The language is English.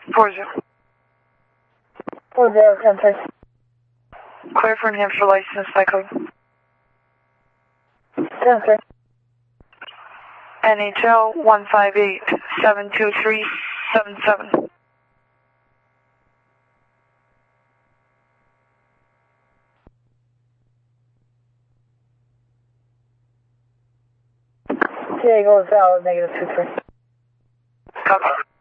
40. 4010. Clear for New Hampshire license by code. 10-3. NHL 158-72377. Diego is valid, -23. Copy.